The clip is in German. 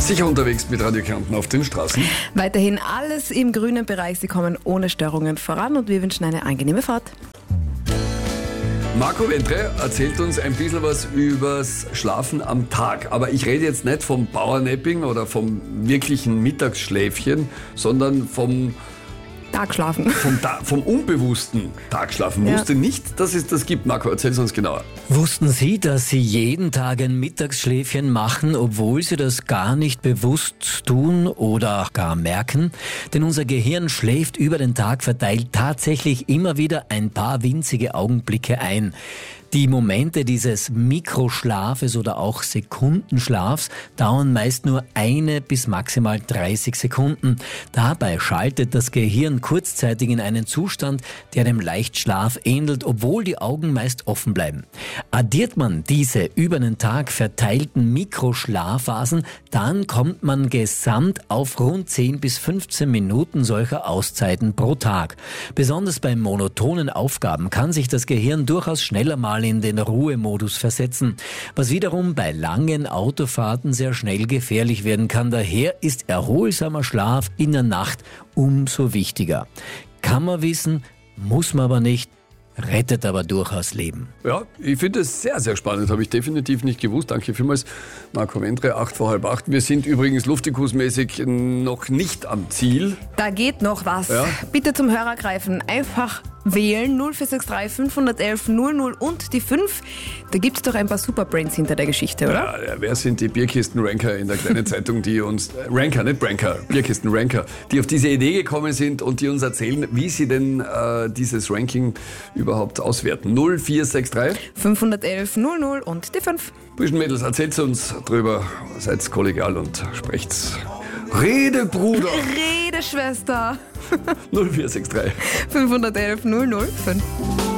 Sicher unterwegs mit Radio Kärnten auf den Straßen. Weiterhin alles im grünen Bereich. Sie kommen ohne Störungen voran und wir wünschen eine angenehme Fahrt. Marco Ventre erzählt uns ein bisschen was übers Schlafen am Tag. Aber ich rede jetzt nicht vom Powernapping oder vom wirklichen Mittagsschläfchen, sondern vom Tagschlafen. Vom unbewussten Tagschlafen. Ja. Wusste nicht, dass es das gibt. Marco, erzähl es uns genauer. Wussten Sie, dass Sie jeden Tag ein Mittagsschläfchen machen, obwohl Sie das gar nicht bewusst tun oder gar merken? Denn unser Gehirn schläft über den Tag verteilt tatsächlich immer wieder ein paar winzige Augenblicke ein. Die Momente dieses Mikroschlafes oder auch Sekundenschlafs dauern meist nur 1 bis maximal 30 Sekunden. Dabei schaltet das Gehirn kurzzeitig in einen Zustand, der dem Leichtschlaf ähnelt, obwohl die Augen meist offen bleiben. Addiert man diese über den Tag verteilten Mikroschlafphasen, dann kommt man gesamt auf rund 10 bis 15 Minuten solcher Auszeiten pro Tag. Besonders bei monotonen Aufgaben kann sich das Gehirn durchaus schneller mal in den Ruhemodus versetzen, was wiederum bei langen Autofahrten sehr schnell gefährlich werden kann. Daher ist erholsamer Schlaf in der Nacht umso wichtiger. Kann man wissen, muss man aber nicht, rettet aber durchaus Leben. Ja, ich finde es sehr, sehr spannend. Habe ich definitiv nicht gewusst. Danke vielmals, Marco Ventre, 8:30. Wir sind übrigens luftikusmäßig noch nicht am Ziel. Da geht noch was. Ja. Bitte zum Hörer greifen. Einfach wählen 0463 511 00 und die 5. Da gibt es doch ein paar Superbrains hinter der Geschichte, oder? Ja, wer sind die Bierkisten-Ranker in der kleinen Zeitung, die uns, Ranker, nicht Branker, Bierkisten-Ranker, die auf diese Idee gekommen sind und die uns erzählen, wie sie denn dieses Ranking überhaupt auswerten. 0463 511 00 und die 5. Burschen, Mädels, erzählt uns drüber, seid kollegial und sprecht's. Rede, Bruder! Rede, Schwester. 0463 511 00 5.